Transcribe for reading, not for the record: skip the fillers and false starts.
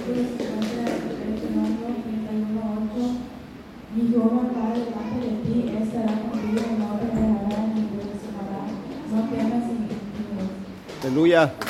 Y Jehová cae delante de ti, estará contigo, no te dejará ni te desamará, no temas ni intimides. Aleluya.